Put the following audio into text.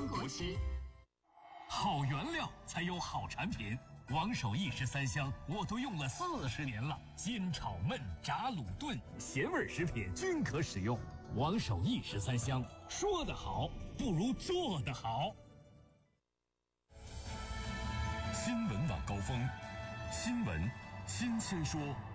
中国吃。 好原料才有好产品，王守义13香我都用了40年了，煎炒焖炸卤炖咸味食品均可使用。王守义13香，说得好不如做得好。新闻晚高峰，新闻新鲜说。